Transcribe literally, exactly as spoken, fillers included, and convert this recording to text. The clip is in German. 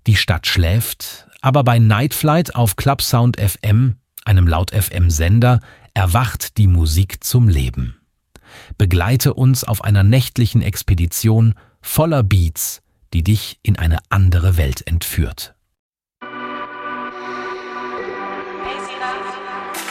Die Stadt schläft, aber bei Night Flight auf Clubsound F M, einem Laut-F M-Sender, erwacht die Musik zum Leben. Begleite uns auf einer nächtlichen Expedition voller Beats, die dich in eine andere Welt entführt.